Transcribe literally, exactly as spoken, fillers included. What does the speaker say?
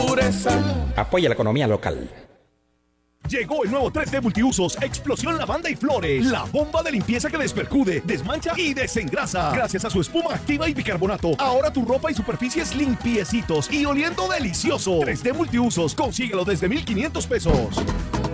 pureza. Apoya la economía local. Llegó el nuevo tres D Multiusos Explosión Lavanda y Flores. La bomba de limpieza que despercude, desmancha y desengrasa. Gracias a su espuma activa y bicarbonato, ahora tu ropa y superficies limpiecitos y oliendo delicioso. tres D Multiusos, consíguelo desde mil quinientos pesos.